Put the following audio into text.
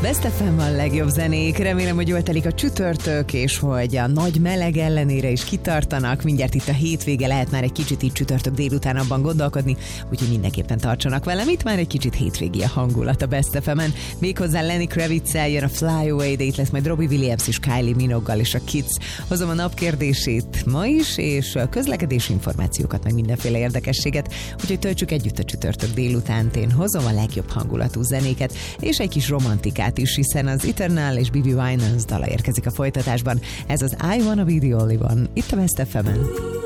Best FM a legjobb zenék. Remélem, hogy jól telik a csütörtök, és hogy a nagy meleg ellenére is kitartanak. Mindjárt itt a hétvége, lehet már egy kicsit így csütörtök délután abban gondolkodni, úgyhogy mindenképpen tartsanak velem. Itt már egy kicsit hétvégi a hangulat a Best FM-en. Méghozzá Lenny Kravitz-el jön a Fly Away, de itt lesz majd Robbie Williams és Kylie Minogue-gal és a Kids. Hozom a napkérdését ma is, és a közlekedési információkat, meg mindenféle érdekességet, úgyhogy töltsük együtt a csütörtök délutánt. Én hozom a legjobb hangulatú zenéket, és egy kis romantikát is, hiszen az Eternal és Bibi Winans dala érkezik a folytatásban. Ez az I Wanna Be The Only One, itt a Best FM-en.